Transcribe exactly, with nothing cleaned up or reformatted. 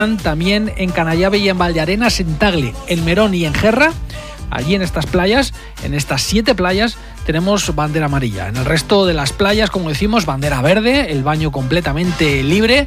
También en Canallave y en Valdearenas, en Tagle, en Merón y en Gerra. Allí en estas playas, en estas siete playas, tenemos bandera amarilla. En el resto de las playas, como decimos, bandera verde, el baño completamente libre.